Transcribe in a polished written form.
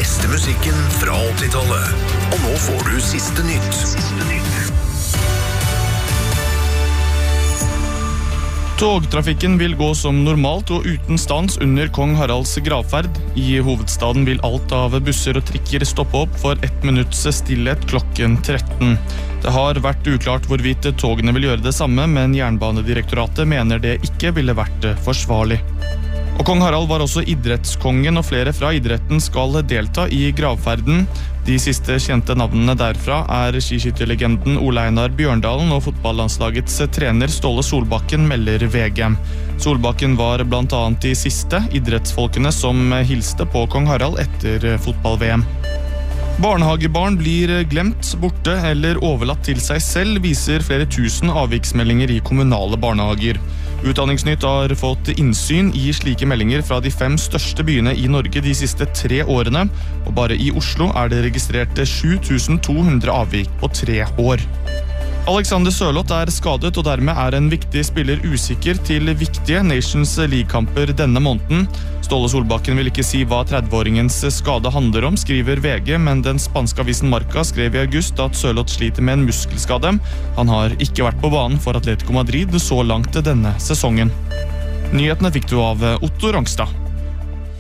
beste musikken fra 80-tallet. Og nå får du siste nytt. Togtrafikken vil gå som normalt og uten stans under Kong Haralds gravferd. I hovedstaden vil alt av busser og trikker stoppe opp for 1 minutts stillhet klokken 13. Det har vært uklart hvorvidt togene vil gjøre det samme, men Jernbanedirektoratet mener det ikke ville vært forsvarlig. Og Kong Harald var også idrettskongen, og flere fra idretten skal delta i gravferden. De siste kjente navnene derfra skiskytterlegenden Ole Einar Bjørndalen og fotballandslagets trener Ståle Solbakken, melder VG. Solbakken var blant annet de siste idrettsfolkene som hilste på Kong Harald etter fotball-VM. Barnehagebarn blir glemt, borte eller overlatt til seg selv, viser flere tusen avviksmeldinger i kommunale barnehager. Utdanningsnytt har fått innsyn i slike meldinger fra de 5 største byene i Norge de siste 3 årene, og bare i Oslo det registrert 7200 avvik på 3 år. Alexander Sørloth skadet, og dermed en viktig spiller usikker til viktige Nations League-kamper denne måneden. Ståle Solbakken vil ikke si hva 30-åringens skade handler om, skriver VG, men den spanske avisen Marca skrev i august at Sørloth sliter med en muskelskade. Han har ikke vært på banen for Atletico Madrid så langt denne sesongen. Nyhetene fikk du av Otto Rangstad.